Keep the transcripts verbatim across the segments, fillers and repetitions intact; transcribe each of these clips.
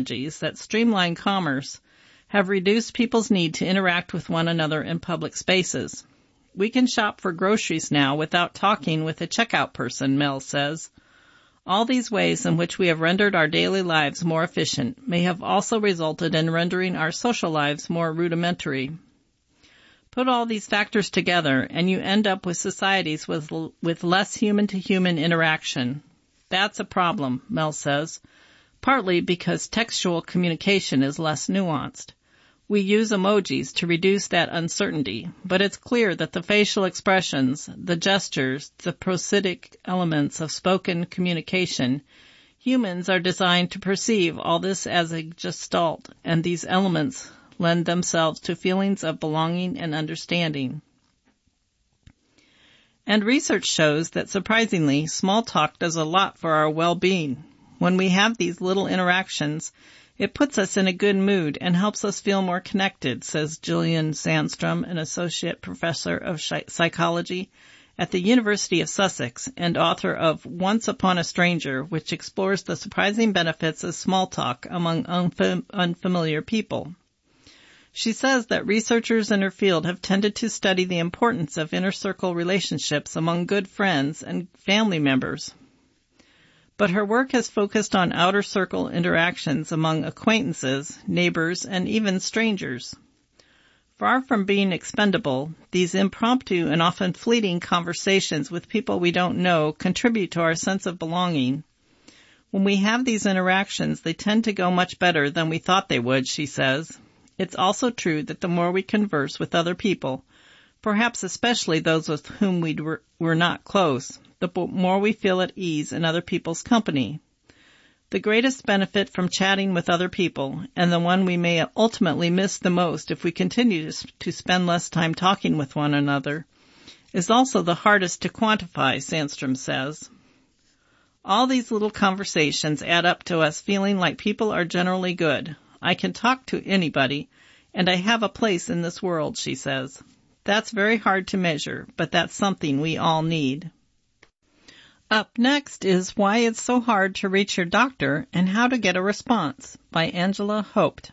technologies that streamline commerce have reduced people's need to interact with one another in public spaces. We can shop for groceries now without talking with a checkout person, Mel says. All these ways in which we have rendered our daily lives more efficient may have also resulted in rendering our social lives more rudimentary. Put all these factors together, and you end up with societies with, with less human-to-human interaction. That's a problem, Mel says, partly because textual communication is less nuanced. We use emojis to reduce that uncertainty, but it's clear that the facial expressions, the gestures, the prosodic elements of spoken communication, humans are designed to perceive all this as a gestalt, and these elements lend themselves to feelings of belonging and understanding. And research shows that, surprisingly, small talk does a lot for our well-being. When we have these little interactions, it puts us in a good mood and helps us feel more connected, says Gillian Sandstrom, an associate professor of psychology at the University of Sussex and author of Once Upon a Stranger, which explores the surprising benefits of small talk among unfam- unfamiliar people. She says that researchers in her field have tended to study the importance of inner circle relationships among good friends and family members. But her work has focused on outer circle interactions among acquaintances, neighbors, and even strangers. Far from being expendable, these impromptu and often fleeting conversations with people we don't know contribute to our sense of belonging. When we have these interactions, they tend to go much better than we thought they would, she says. It's also true that the more we converse with other people, perhaps especially those with whom we were, were not close, the more we feel at ease in other people's company. The greatest benefit from chatting with other people, and the one we may ultimately miss the most if we continue to spend less time talking with one another, is also the hardest to quantify, Sandstrom says. All these little conversations add up to us feeling like people are generally good. I can talk to anybody, and I have a place in this world, she says. That's very hard to measure, but that's something we all need. Up next is Why It's So Hard to Reach Your Doctor and How to Get a Response by Angela Hoped.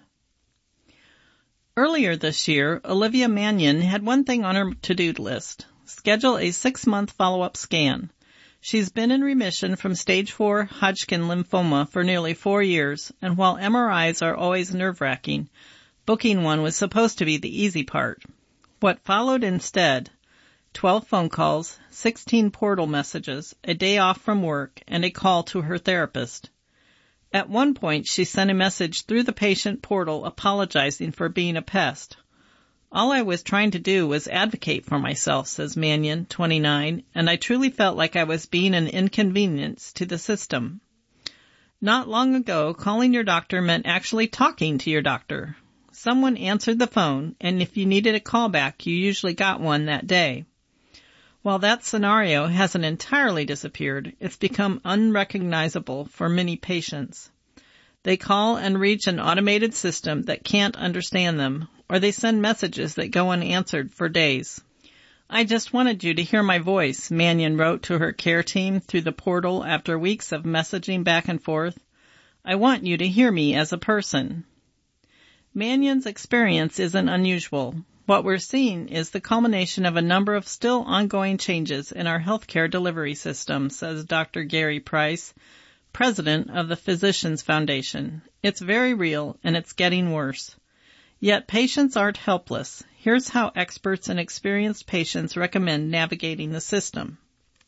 Earlier this year, Olivia Mannion had one thing on her to-do list: schedule a six-month follow-up scan. She's been in remission from stage four Hodgkin lymphoma for nearly four years, and while M R Is are always nerve-wracking, booking one was supposed to be the easy part. What followed instead: twelve phone calls, sixteen portal messages, a day off from work, and a call to her therapist. At one point, she sent a message through the patient portal apologizing for being a pest. All I was trying to do was advocate for myself, says Mannion, twenty-nine, and I truly felt like I was being an inconvenience to the system. Not long ago, calling your doctor meant actually talking to your doctor. Someone answered the phone, and if you needed a callback, you usually got one that day. While that scenario hasn't entirely disappeared, it's become unrecognizable for many patients. They call and reach an automated system that can't understand them, or they send messages that go unanswered for days. I just wanted you to hear my voice, Mannion wrote to her care team through the portal after weeks of messaging back and forth. I want you to hear me as a person. Mannion's experience isn't unusual. What we're seeing is the culmination of a number of still ongoing changes in our healthcare delivery system, says Doctor Gary Price, president of the Physicians Foundation. It's very real, and it's getting worse. Yet patients aren't helpless. Here's how experts and experienced patients recommend navigating the system.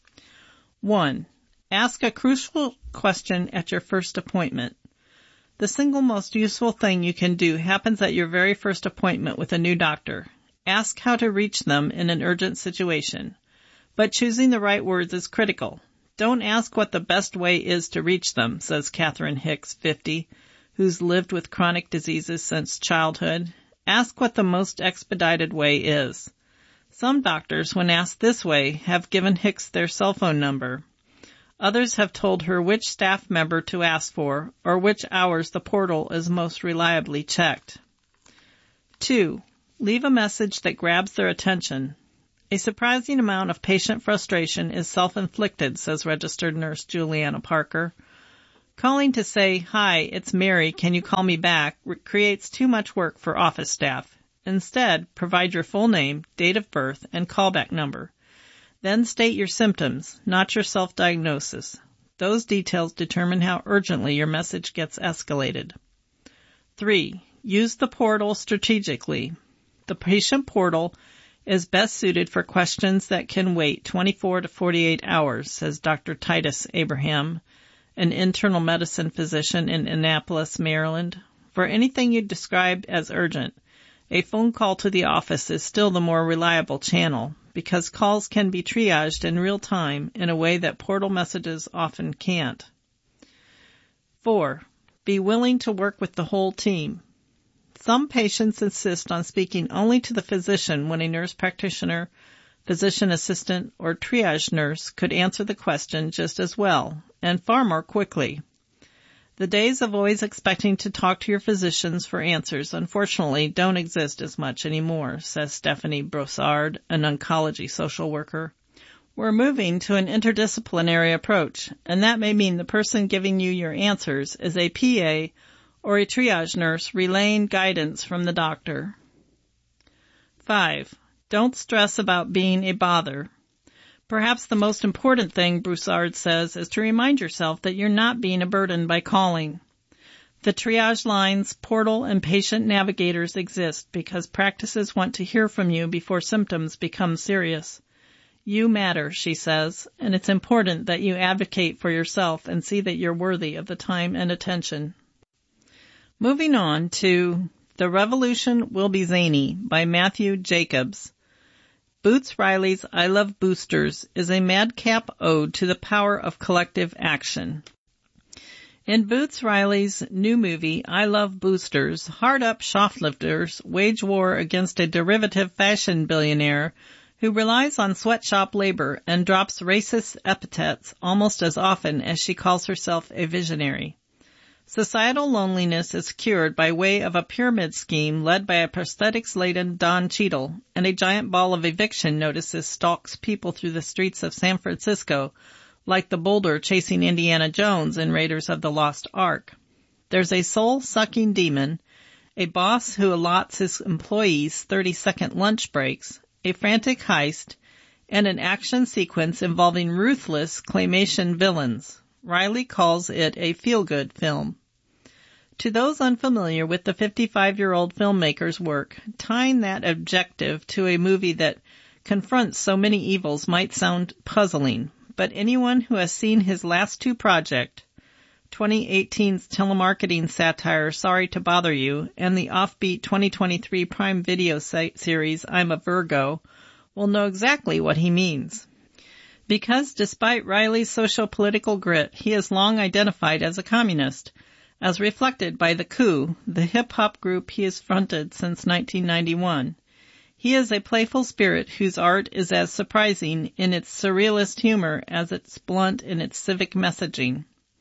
One, ask a crucial question at your first appointment. The single most useful thing you can do happens at your very first appointment with a new doctor. Ask how to reach them in an urgent situation. But choosing the right words is critical. Don't ask what the best way is to reach them, says Catherine Hicks, fifty, who's lived with chronic diseases since childhood. Ask what the most expedited way is. Some doctors, when asked this way, have given Hicks their cell phone number. Others have told her which staff member to ask for or which hours the portal is most reliably checked. Two, leave a message that grabs their attention. A surprising amount of patient frustration is self-inflicted, says registered nurse Juliana Parker. Calling to say, "Hi, it's Mary, can you call me back?" creates too much work for office staff. Instead, provide your full name, date of birth, and callback number. Then state your symptoms, not your self-diagnosis. Those details determine how urgently your message gets escalated. Three, use the portal strategically. The patient portal is best suited for questions that can wait twenty-four to forty-eight hours, says Doctor Titus Abraham, an internal medicine physician in Annapolis, Maryland. For anything you describe as urgent, a phone call to the office is still the more reliable channel because calls can be triaged in real time in a way that portal messages often can't. Four, be willing to work with the whole team. Some patients insist on speaking only to the physician when a nurse practitioner, physician assistant, or triage nurse could answer the question just as well, and far more quickly. The days of always expecting to talk to your physicians for answers, unfortunately, don't exist as much anymore, says Stephanie Brossard, an oncology social worker. We're moving to an interdisciplinary approach, and that may mean the person giving you your answers is a P A or a triage nurse relaying guidance from the doctor. Five, don't stress about being a bother. Perhaps the most important thing, Broussard says, is to remind yourself that you're not being a burden by calling. The triage lines, portal, and patient navigators exist because practices want to hear from you before symptoms become serious. You matter, she says, and it's important that you advocate for yourself and see that you're worthy of the time and attention. Moving on to The Revolution Will Be Zany by Matthew Jacobs. Boots Riley's I Love Boosters is a madcap ode to the power of collective action. In Boots Riley's new movie, I Love Boosters, hard-up shoplifters wage war against a derivative fashion billionaire who relies on sweatshop labor and drops racist epithets almost as often as she calls herself a visionary. Societal loneliness is cured by way of a pyramid scheme led by a prosthetics-laden Don Cheadle, and a giant ball of eviction notices stalks people through the streets of San Francisco, like the boulder chasing Indiana Jones in Raiders of the Lost Ark. There's a soul-sucking demon, a boss who allots his employees thirty-second lunch breaks, a frantic heist, and an action sequence involving ruthless claymation villains. Riley calls it a feel-good film. To those unfamiliar with the fifty-five-year-old filmmaker's work, tying that objective to a movie that confronts so many evils might sound puzzling, but anyone who has seen his last two projects, twenty eighteen's telemarketing satire Sorry to Bother You and the offbeat twenty twenty-three Prime Video series I'm a Virgo, will know exactly what he means. Because despite Riley's socio-political grit, he is long identified as a communist, as reflected by The Coup, the hip-hop group he has fronted since nineteen ninety-one. He is a playful spirit whose art is as surprising in its surrealist humor as it's blunt in its civic messaging.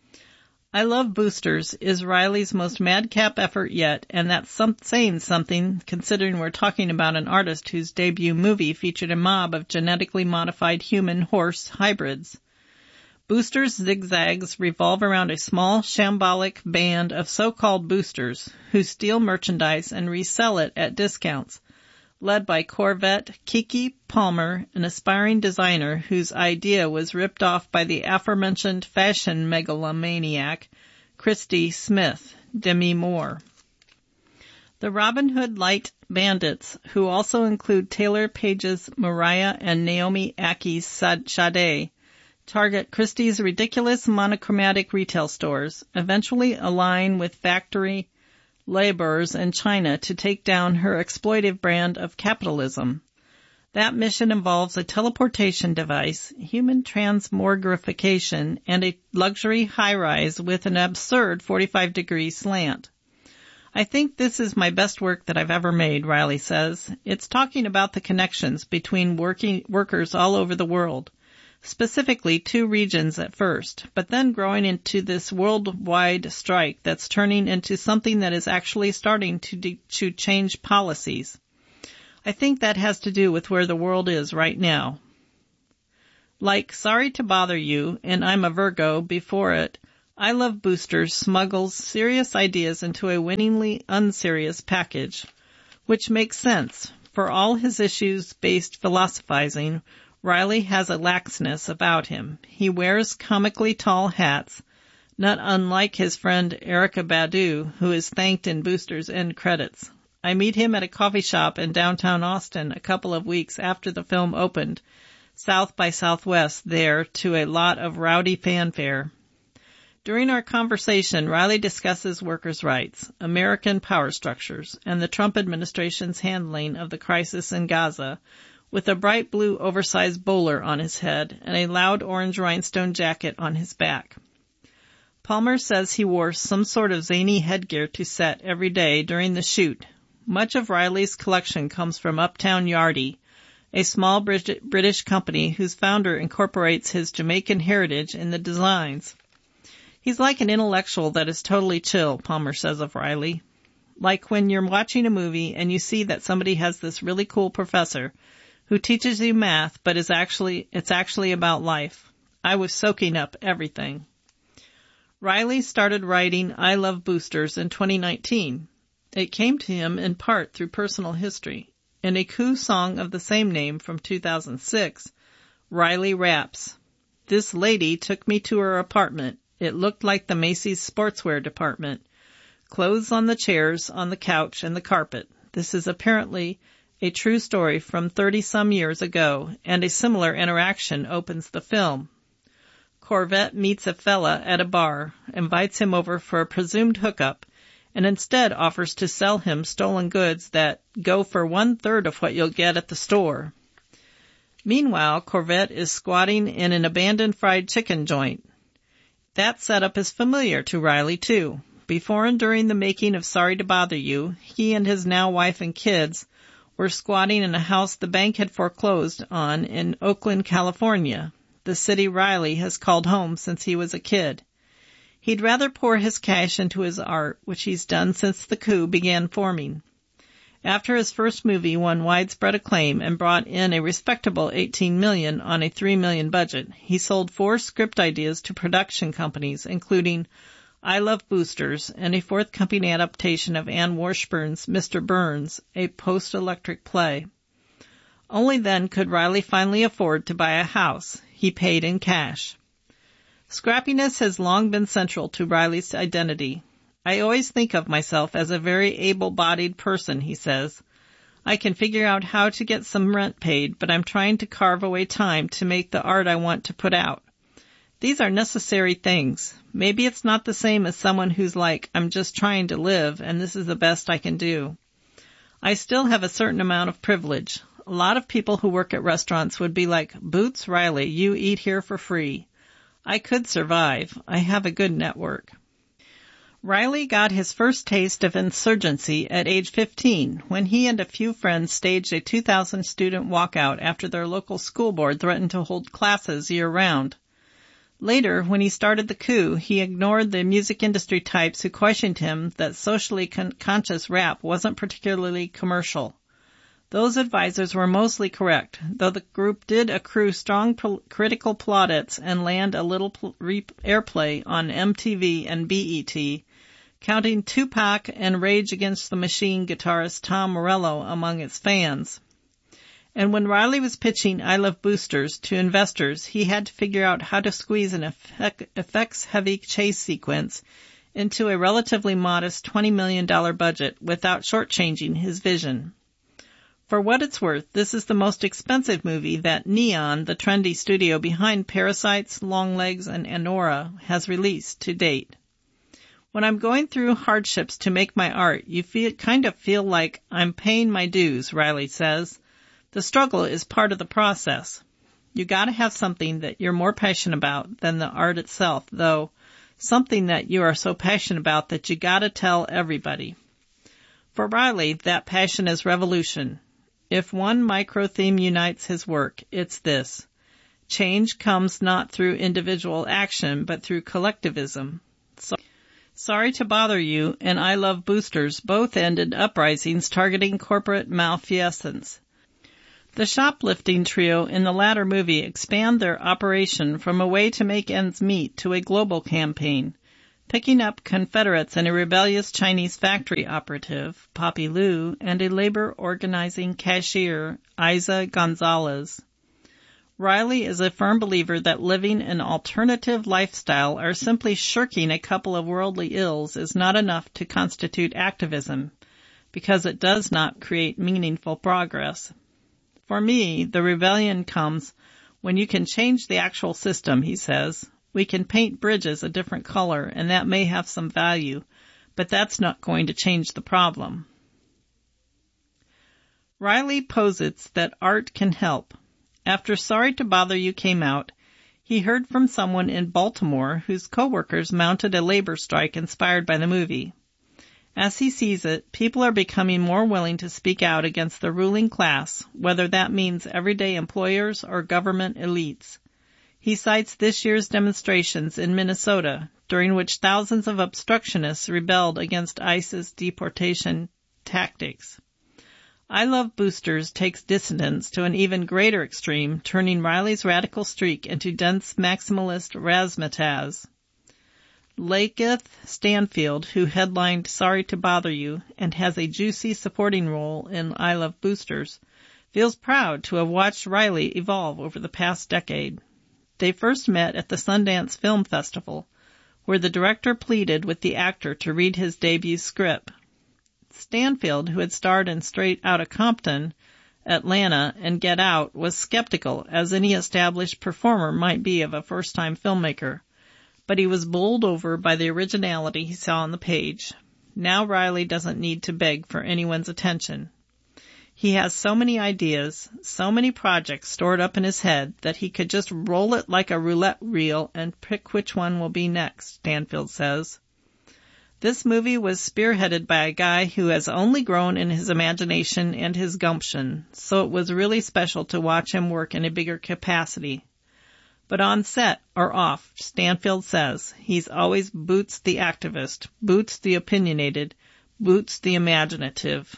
I Love Boosters is Riley's most madcap effort yet, and that's some, saying something considering we're talking about an artist whose debut movie featured a mob of genetically modified human-horse hybrids. Boosters' zigzags revolve around a small, shambolic band of so-called boosters who steal merchandise and resell it at discounts, led by Corvette Kiki Palmer, an aspiring designer whose idea was ripped off by the aforementioned fashion megalomaniac Christy Smith, Demi Moore. The Robin Hood Light Bandits, who also include Taylor Page's Mariah and Naomi Aki's Sade, target Christie's ridiculous monochromatic retail stores, eventually align with factory laborers in China to take down her exploitive brand of capitalism. That mission involves a teleportation device, human transmogrification, and a luxury high-rise with an absurd forty-five degree slant. I think this is my best work that I've ever made, Riley says. It's talking about the connections between working workers all over the world, specifically two regions at first, but then growing into this worldwide strike that's turning into something that is actually starting to, de- to change policies. I think that has to do with where the world is right now. Like Sorry to Bother You and I'm a Virgo before it, I Love Boosters smuggles serious ideas into a winningly unserious package, which makes sense. For all his issues-based philosophizing, Riley has a laxness about him. He wears comically tall hats, not unlike his friend Erykah Badu, who is thanked in Boosters' end credits. I meet him at a coffee shop in downtown Austin a couple of weeks after the film opened, South by Southwest, there to a lot of rowdy fanfare. During our conversation, Riley discusses workers' rights, American power structures, and the Trump administration's handling of the crisis in Gaza, with a bright blue oversized bowler on his head and a loud orange rhinestone jacket on his back. Palmer says he wore some sort of zany headgear to set every day during the shoot. Much of Riley's collection comes from Uptown Yardie, a small British company whose founder incorporates his Jamaican heritage in the designs. He's like an intellectual that is totally chill, Palmer says of Riley. Like when you're watching a movie and you see that somebody has this really cool professor who teaches you math, but is actually it's actually about life. I was soaking up everything. Riley started writing I Love Boosters in twenty nineteen. It came to him in part through personal history. In a Coup song of the same name from two thousand six, Riley raps, "This lady took me to her apartment. It looked like the Macy's sportswear department. Clothes on the chairs, on the couch, and the carpet." This is apparently a true story from thirty-some years ago, and a similar interaction opens the film. Corvette meets a fella at a bar, invites him over for a presumed hookup, and instead offers to sell him stolen goods that go for one-third of what you'll get at the store. Meanwhile, Corvette is squatting in an abandoned fried chicken joint. That setup is familiar to Riley, too. Before and during the making of Sorry to Bother You, he and his now wife and kids were squatting in a house the bank had foreclosed on in Oakland, California, the city Riley has called home since he was a kid. He'd rather pour his cash into his art, which he's done since the coup began forming. After his first movie won widespread acclaim and brought in a respectable eighteen million dollars on a three million dollars budget, he sold four script ideas to production companies, including I Love Boosters and a forthcoming adaptation of Anne Washburn's Mister Burns, a post-electric play. Only then could Riley finally afford to buy a house. He paid in cash. Scrappiness has long been central to Riley's identity. I always think of myself as a very able-bodied person, he says. I can figure out how to get some rent paid, but I'm trying to carve away time to make the art I want to put out. These are necessary things. Maybe it's not the same as someone who's like, I'm just trying to live, and this is the best I can do. I still have a certain amount of privilege. A lot of people who work at restaurants would be like, Boots Riley, you eat here for free. I could survive. I have a good network. Riley got his first taste of insurgency at age fifteen when he and a few friends staged a two thousand student walkout after their local school board threatened to hold classes year-round. Later, when he started the coup, he ignored the music industry types who questioned him that socially con- conscious rap wasn't particularly commercial. Those advisors were mostly correct, though the group did accrue strong pol- critical plaudits and land a little pl- re- airplay on M T V and B E T, counting Tupac and Rage Against the Machine guitarist Tom Morello among its fans. And when Riley was pitching I Love Boosters to investors, he had to figure out how to squeeze an effect- effects-heavy chase sequence into a relatively modest twenty million dollars budget without shortchanging his vision. For what it's worth, this is the most expensive movie that Neon, the trendy studio behind Parasites, Longlegs, and Anora, has released to date. When I'm going through hardships to make my art, you feel, kind of feel like I'm paying my dues, Riley says. The struggle is part of the process. You gotta have something that you're more passionate about than the art itself, though, something that you are so passionate about that you gotta tell everybody. For Riley, that passion is revolution. If one micro-theme unites his work, it's this. Change comes not through individual action, but through collectivism. So, Sorry to Bother You and I Love Boosters both ended uprisings targeting corporate malfeasance. The shoplifting trio in the latter movie expand their operation from a way to make ends meet to a global campaign, picking up Confederates and a rebellious Chinese factory operative, Poppy Liu, and a labor organizing cashier, Isa Gonzalez. Riley is a firm believer that living an alternative lifestyle or simply shirking a couple of worldly ills is not enough to constitute activism, because it does not create meaningful progress. For me, the rebellion comes when you can change the actual system, he says. We can paint bridges a different color, and that may have some value, but that's not going to change the problem. Riley posits that art can help. After Sorry to Bother You came out, he heard from someone in Baltimore whose coworkers mounted a labor strike inspired by the movie. As he sees it, people are becoming more willing to speak out against the ruling class, whether that means everyday employers or government elites. He cites this year's demonstrations in Minnesota, during which thousands of obstructionists rebelled against ICE's deportation tactics. I Love Boosters takes dissidence to an even greater extreme, turning Riley's radical streak into dense maximalist razzmatazz. Lakeith Stanfield, who headlined Sorry to Bother You and has a juicy supporting role in I Love Boosters, feels proud to have watched Riley evolve over the past decade. They first met at the Sundance Film Festival, where the director pleaded with the actor to read his debut script. Stanfield, who had starred in Straight Outta Compton, Atlanta, and Get Out, was skeptical, as any established performer might be of a first-time filmmaker, but he was bowled over by the originality he saw on the page. Now Riley doesn't need to beg for anyone's attention. He has so many ideas, so many projects stored up in his head that he could just roll it like a roulette reel and pick which one will be next, Stanfield says. This movie was spearheaded by a guy who has only grown in his imagination and his gumption, so it was really special to watch him work in a bigger capacity. But on set or off, Stanfield says, he's always Boots the activist, Boots the opinionated, Boots the imaginative.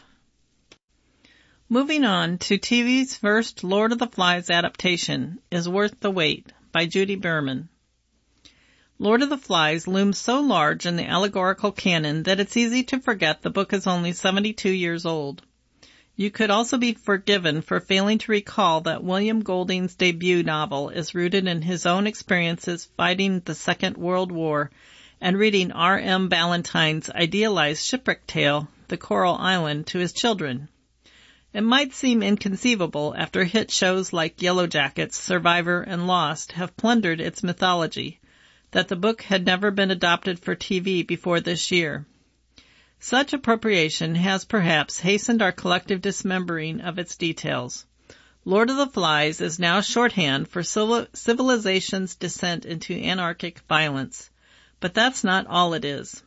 Moving on to T V's first Lord of the Flies adaptation, Is Worth the Wait, by Judy Berman. Lord of the Flies looms so large in the allegorical canon that it's easy to forget the book is only seventy-two years old. You could also be forgiven for failing to recall that William Golding's debut novel is rooted in his own experiences fighting the Second World War and reading R M Ballantyne's idealized shipwreck tale, The Coral Island, to his children. It might seem inconceivable after hit shows like Yellow Jackets, Survivor, and Lost have plundered its mythology, that the book had never been adopted for T V before this year. Such appropriation has perhaps hastened our collective dismembering of its details. Lord of the Flies is now shorthand for civilization's descent into anarchic violence, but that's not all it is.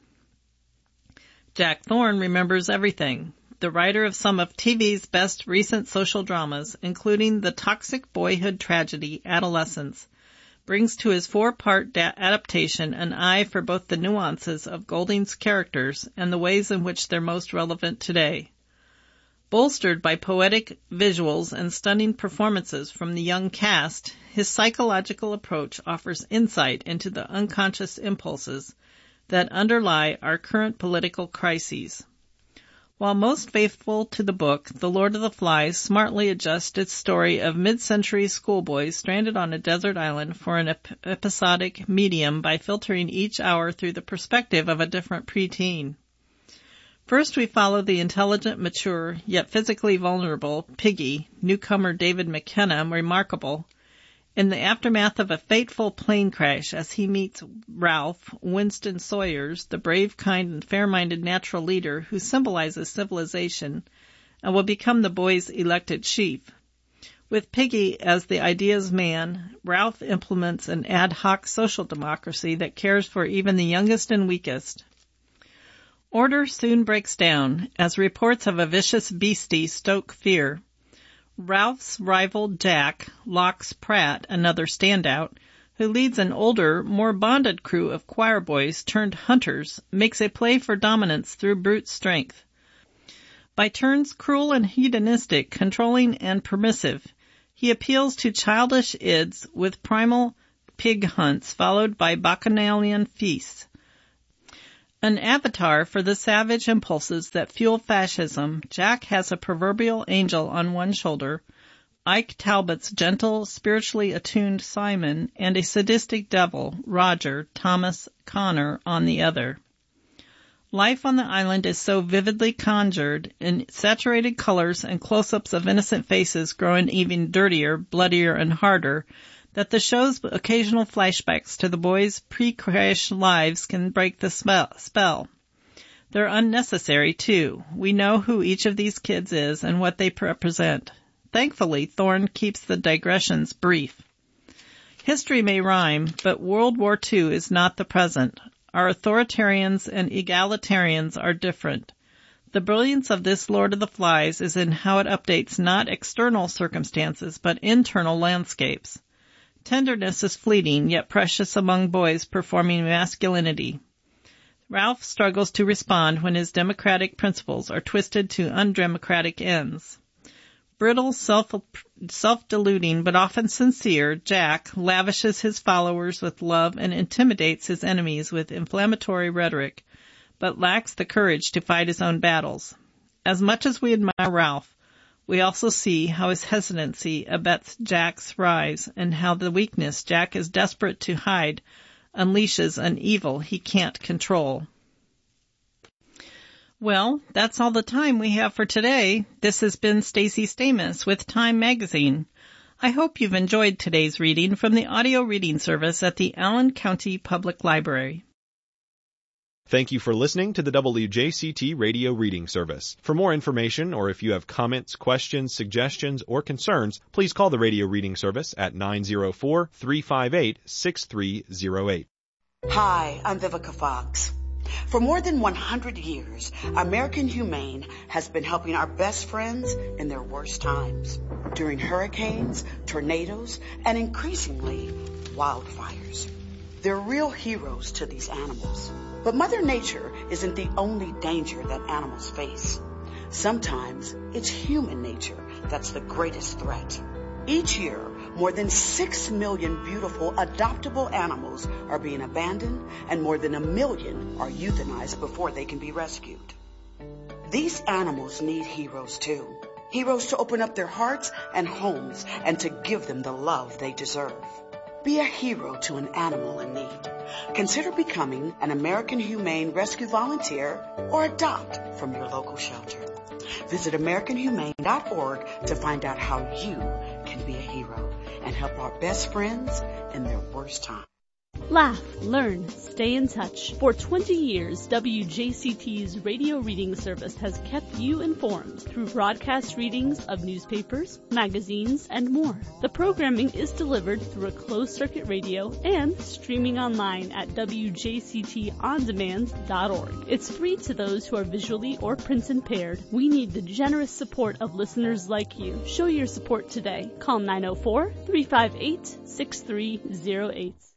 Jack Thorne remembers everything. The writer of some of T V's best recent social dramas, including the toxic boyhood tragedy Adolescence, brings to his four-part da- adaptation an eye for both the nuances of Golding's characters and the ways in which they're most relevant today. Bolstered by poetic visuals and stunning performances from the young cast, his psychological approach offers insight into the unconscious impulses that underlie our current political crises. While most faithful to the book, The Lord of the Flies smartly adjusts its story of mid-century schoolboys stranded on a desert island for an ep- episodic medium by filtering each hour through the perspective of a different preteen. First, we follow the intelligent, mature, yet physically vulnerable Piggy, newcomer David McKenna, remarkable, in the aftermath of a fateful plane crash as he meets Ralph, Winston Sawyers, the brave, kind, and fair-minded natural leader who symbolizes civilization and will become the boys' elected chief. With Piggy as the ideas man, Ralph implements an ad hoc social democracy that cares for even the youngest and weakest. Order soon breaks down as reports of a vicious beastie stoke fear. Ralph's rival Jack, Locks Pratt, another standout, who leads an older, more bonded crew of choir boys turned hunters, makes a play for dominance through brute strength. By turns cruel and hedonistic, controlling and permissive, he appeals to childish ids with primal pig hunts followed by bacchanalian feasts. An avatar for the savage impulses that fuel fascism, Jack has a proverbial angel on one shoulder, Ike Talbot's gentle, spiritually attuned Simon, and a sadistic devil, Roger, Thomas Connor, on the other. Life on the island is so vividly conjured, in saturated colors and close-ups of innocent faces growing even dirtier, bloodier, and harder, that the show's occasional flashbacks to the boys' pre-crash lives can break the spell. They're unnecessary, too. We know who each of these kids is and what they represent. Thankfully, Thorne keeps the digressions brief. History may rhyme, but World War Two is not the present. Our authoritarians and egalitarians are different. The brilliance of this Lord of the Flies is in how it updates not external circumstances, but internal landscapes. Tenderness is fleeting, yet precious among boys performing masculinity. Ralph struggles to respond when his democratic principles are twisted to undemocratic ends. Brittle, self, self-deluding, but often sincere, Jack lavishes his followers with love and intimidates his enemies with inflammatory rhetoric, but lacks the courage to fight his own battles. As much as we admire Ralph, we also see how his hesitancy abets Jack's rise and how the weakness Jack is desperate to hide unleashes an evil he can't control. Well, that's all the time we have for today. This has been Stacey Stamus with Time Magazine. I hope you've enjoyed today's reading from the audio reading service at the Allen County Public Library. Thank you for listening to the W J C T Radio Reading Service. For more information, or if you have comments, questions, suggestions, or concerns, please call the Radio Reading Service at nine oh four, three five eight, six three oh eight. Hi, I'm Vivica Fox. For more than one hundred years, American Humane has been helping our best friends in their worst times, during hurricanes, tornadoes, and increasingly, wildfires. They're real heroes to these animals. But Mother Nature isn't the only danger that animals face. Sometimes it's human nature that's the greatest threat. Each year, more than six million beautiful adoptable animals are being abandoned, and more than a million are euthanized before they can be rescued. These animals need heroes too. Heroes to open up their hearts and homes and to give them the love they deserve. Be a hero to an animal in need. Consider becoming an American Humane Rescue Volunteer or adopt from your local shelter. Visit American Humane dot org to find out how you can be a hero and help our best friends in their worst time. Laugh, learn, stay in touch. For twenty years, W J C T's radio reading service has kept you informed through broadcast readings of newspapers, magazines, and more. The programming is delivered through a closed-circuit radio and streaming online at W J C T on demand dot org. It's free to those who are visually or print impaired. We need the generous support of listeners like you. Show your support today. Call nine oh four, three five eight, six three oh eight.